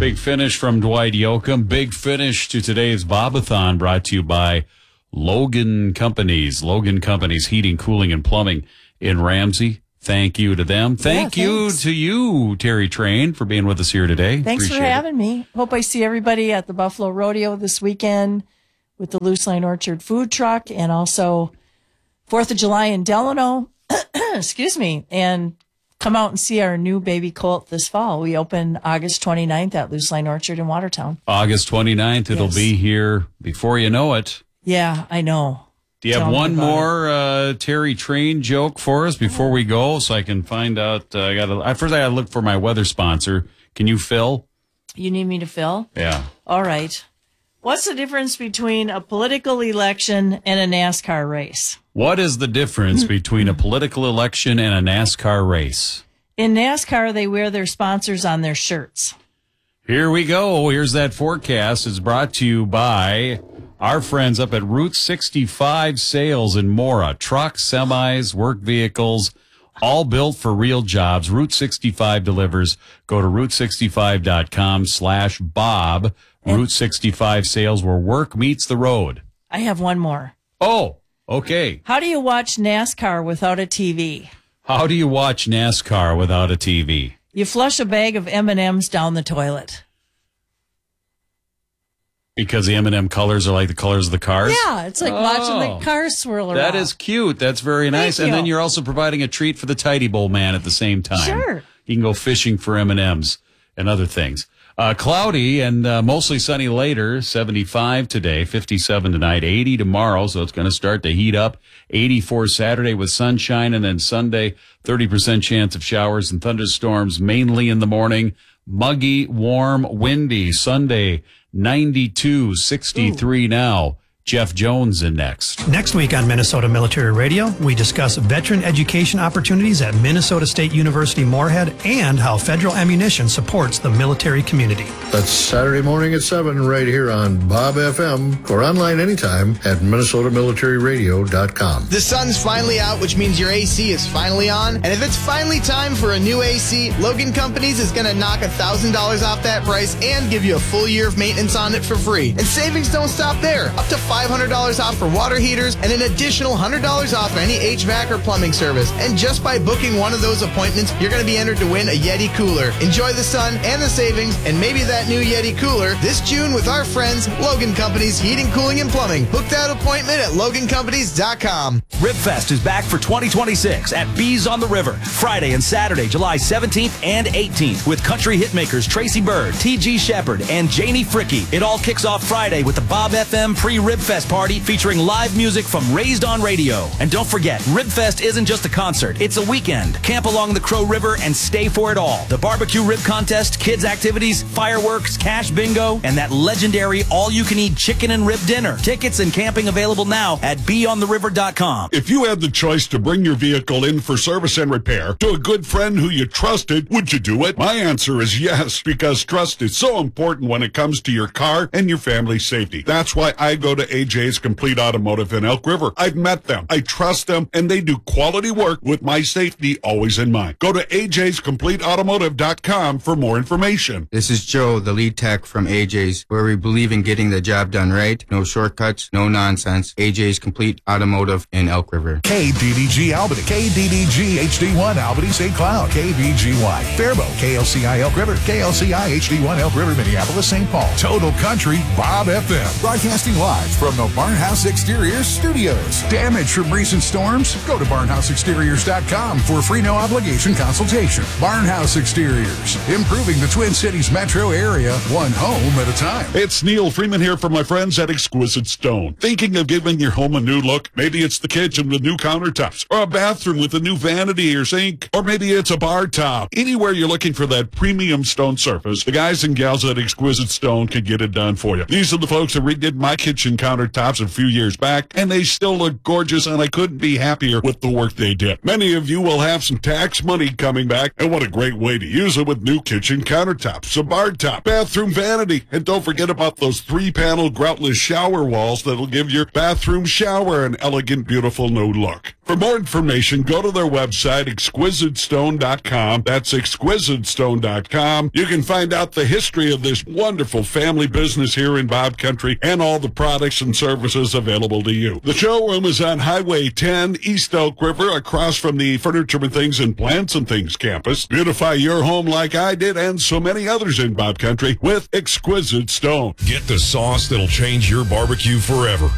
Big finish from Dwight Yoakam. Big finish to today's Bobathon, brought to you by Logan Companies. Logan Companies, heating, cooling, and plumbing in Ramsey. Thank you to them. Thank you to you, Terry Train, for being with us here today. Thanks for having me. Hope I see everybody at the Buffalo Rodeo this weekend with the Loose Line Orchard food truck, and also 4th of July in Delano. Excuse me. And come out and see our new baby colt this fall. We open August 29th at Loose Line Orchard in Watertown. August 29th. It'll be here before you know it. Yeah, I know. Do you have one more Terry Train joke for us before we go, so I can find out? First, I gotta look for my weather sponsor. Can you fill? You need me to fill? Yeah. All right. What's the difference between a political election and a NASCAR race? What is the difference between a political election and a NASCAR race? In NASCAR, they wear their sponsors on their shirts. Here we go. Here's that forecast. It's brought to you by our friends up at Route 65 Sales in Mora. Trucks, semis, work vehicles, all built for real jobs. Route 65 delivers. Go to route65.com/Bob. Route 65 Sales, where work meets the road. I have one more. Oh, okay. How do you watch NASCAR without a TV? How do you watch NASCAR without a TV? You flush a bag of M&Ms down the toilet. Because the M&M colors are like the colors of the cars? Yeah, it's like watching the cars swirl around. That is cute. That's very nice. And then you're also providing a treat for the Tidy Bowl man at the same time. Sure. You can go fishing for M&Ms and other things. Cloudy and mostly sunny later, 75 today, 57 tonight, 80 tomorrow, so it's going to start to heat up. 84 Saturday with sunshine, and then Sunday, 30% chance of showers and thunderstorms, mainly in the morning. Muggy, warm, windy. Sunday, 92, 63 now. Jeff Jones in next. Next week on Minnesota Military Radio, we discuss veteran education opportunities at Minnesota State University Moorhead and how federal ammunition supports the military community. That's Saturday morning at 7 right here on Bob FM, or online anytime at MinnesotaMilitaryRadio.com. The sun's finally out, which means your AC is finally on. And if it's finally time for a new AC, Logan Companies is going to knock $1,000 off that price and give you a full year of maintenance on it for free. And savings don't stop there. Up to $500 off for water heaters and an additional $100 off any HVAC or plumbing service. And just by booking one of those appointments, you're going to be entered to win a Yeti cooler. Enjoy the sun and the savings and maybe that new Yeti cooler this June with our friends, Logan Companies Heating, Cooling, and Plumbing. Book that appointment at LoganCompanies.com. RibFest is back for 2026 at Bees on the River, Friday and Saturday, July 17th and 18th, with country hitmakers Tracy Bird, T.G. Shepard, and Janie Fricke. It all kicks off Friday with the Bob FM pre-RibFest party featuring live music from Raised on Radio. And don't forget, RibFest isn't just a concert, it's a weekend. Camp along the Crow River and stay for it all. The barbecue rib contest, kids activities, fireworks, cash bingo, and that legendary all-you-can-eat chicken and rib dinner. Tickets and camping available now at beontheriver.com. If you had the choice to bring your vehicle in for service and repair to a good friend who you trusted, would you do it? My answer is yes, because trust is so important when it comes to your car and your family's safety. That's why I go to AJ's Complete Automotive in Elk River. I've met them, I trust them, and they do quality work with my safety always in mind. Go to AJ'sCompleteAutomotive.com for more information. This is Joe, the lead tech from AJ's, where we believe in getting the job done right. No shortcuts, no nonsense. AJ's Complete Automotive in Elk River. KDDG Albany, KDDG HD1 Albany St. Cloud, KBGY Faribault, KLCI Elk River, KLCI HD1 Elk River, Minneapolis, St. Paul. Total Country, Bob FM. Broadcasting live from the Barnhouse Exteriors Studios. Damage from recent storms? Go to barnhouseexteriors.com for a free no obligation consultation. Barnhouse Exteriors, improving the Twin Cities metro area, one home at a time. It's Neil Freeman here from my friends at Exquisite Stone. Thinking of giving your home a new look? Maybe it's the kitchen with new countertops, or a bathroom with a new vanity or sink, or maybe it's a bar top. Anywhere you're looking for that premium stone surface, the guys and gals at Exquisite Stone can get it done for you. These are the folks that redid my kitchen countertops a few years back, and they still look gorgeous, and I couldn't be happier with the work they did. Many of you will have some tax money coming back, and what a great way to use it with new kitchen countertops, a bar top, bathroom vanity, and don't forget about those 3-panel groutless shower walls that'll give your bathroom shower an elegant, beautiful new look. For more information, go to their website, exquisitestone.com. That's exquisitestone.com. You can find out the history of this wonderful family business here in Bob Country and all the products and services available to you. The showroom is on Highway 10, East Elk River, across from the Furniture and Things and Plants and Things campus. Beautify your home like I did and so many others in Bob Country with Exquisite Stone. Get the sauce that'll change your barbecue forever.